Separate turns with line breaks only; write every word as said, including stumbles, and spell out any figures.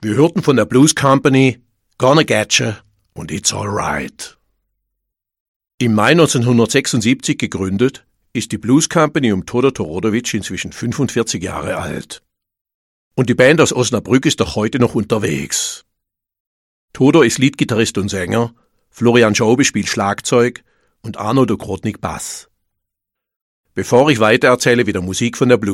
Wir hörten von der Blues Company Gonna Getcha und It's Alright. Im Mai neunzehnhundertsechsundsiebzig gegründet, ist die Blues Company um Todor Todorovic inzwischen fünfundvierzig Jahre alt. Und die Band aus Osnabrück ist auch heute noch unterwegs. Todor ist Leadgitarrist und Sänger, Florian Schaube spielt Schlagzeug und Arno Dukrotnik Bass. Bevor ich weiter erzähle, wieder Musik von der Blues